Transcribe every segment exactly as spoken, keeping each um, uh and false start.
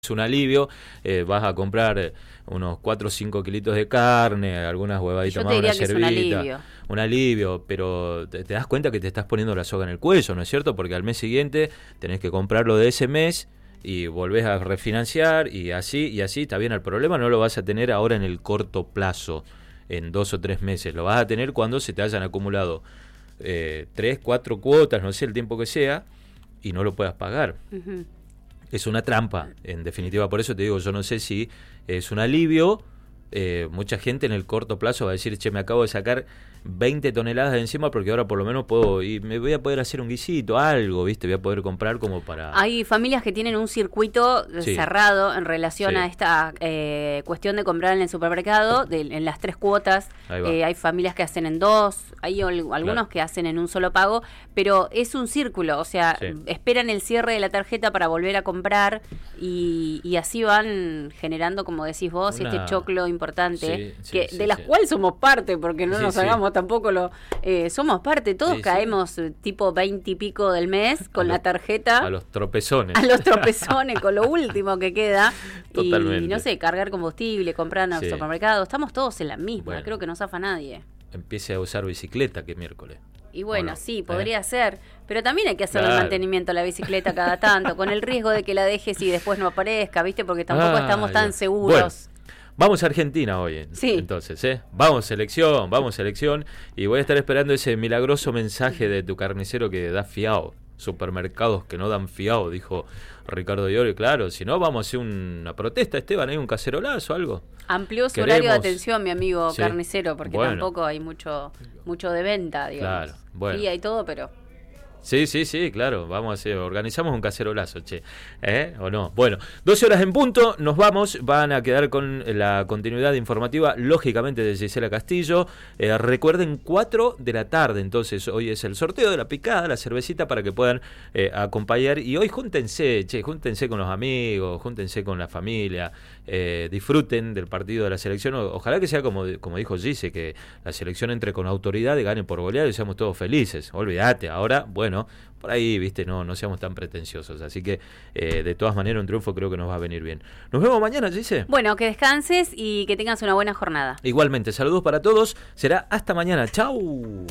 es un alivio, eh, vas a comprar unos cuatro o cinco kilitos de carne, algunas huevaditas más, una cervita, un alivio. un alivio, pero te, te das cuenta que te estás poniendo la soga en el cuello, ¿no es cierto? Porque al mes siguiente tenés que comprarlo de ese mes y volvés a refinanciar y así, y así, está bien, el problema no lo vas a tener ahora en el corto plazo, en dos o tres meses, lo vas a tener cuando se te hayan acumulado eh, tres, cuatro cuotas, no sé el tiempo que sea, y no lo puedas pagar. Uh-huh. Es una trampa, en definitiva, por eso te digo, yo no sé si es un alivio. Eh, mucha gente en el corto plazo va a decir, che, me acabo de sacar veinte toneladas de encima porque ahora por lo menos puedo, y me voy a poder hacer un guisito, algo, ¿viste? Voy a poder comprar como para... Hay familias que tienen un circuito sí. cerrado en relación sí. a esta eh, cuestión de comprar en el supermercado, de, en las tres cuotas. Eh, hay familias que hacen en dos, hay ol- algunos claro. que hacen en un solo pago, pero es un círculo, o sea, sí. esperan el cierre de la tarjeta para volver a comprar y, y así van generando, como decís vos, Una... este choclo importante, sí, sí, que sí, de las sí. cuales somos parte, porque no sí, nos sí. hagamos tampoco lo... Eh, somos parte, todos sí, caemos sí. tipo veinte y pico del mes con los, la tarjeta. A los tropezones. A los tropezones, con lo último que queda. Totalmente. Y no sé, cargar combustible, comprar en el sí. supermercado. Estamos todos en la misma, bueno, creo que no zafa nadie. Empiece a usar bicicleta que miércoles. Y bueno, no? sí, podría ¿Eh? ser, pero también hay que hacer claro. el mantenimiento a la bicicleta cada tanto, con el riesgo de que la dejes y después no aparezca, ¿viste? Porque tampoco ah, estamos tan ya. seguros. Bueno. Vamos a Argentina hoy, sí. entonces, ¿eh? Vamos selección, vamos selección, y voy a estar esperando ese milagroso mensaje de tu carnicero que da fiado, supermercados que no dan fiado, dijo Ricardo Iorio, claro, si no vamos a hacer una protesta, Esteban, ¿hay un cacerolazo o algo? Amplió su Queremos... horario de atención, mi amigo sí. carnicero, porque bueno. tampoco hay mucho mucho de venta, digamos. Claro, bueno. Y hay todo, pero... Sí, sí, sí, claro, vamos a hacer, organizamos un cacerolazo, che, ¿eh? ¿O no? Bueno, doce horas en punto, nos vamos, van a quedar con la continuidad informativa, lógicamente, de Gisela Castillo. Eh, recuerden, cuatro de la tarde, entonces, hoy es el sorteo de la picada, la cervecita, para que puedan eh, acompañar, y hoy júntense, che, júntense con los amigos, júntense con la familia, eh, disfruten del partido de la selección, o, ojalá que sea como, como dijo Gise, que la selección entre con autoridad y gane por goleada y seamos todos felices, olvídate, ahora, bueno, ¿no? Por ahí, viste, no, no seamos tan pretenciosos. Así que, eh, de todas maneras, un triunfo creo que nos va a venir bien. Nos vemos mañana, Gise. Bueno, que descanses y que tengas una buena jornada. Igualmente, saludos para todos. Será hasta mañana. ¡Chau!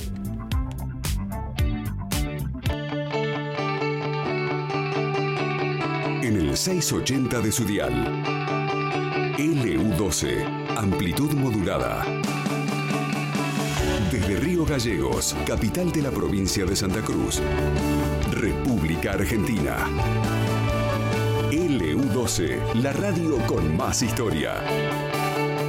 En el seiscientos ochenta de su dial. L U doce. Amplitud modulada. Desde Río Gallegos, capital de la provincia de Santa Cruz, República Argentina. L U doce, la radio con más historia.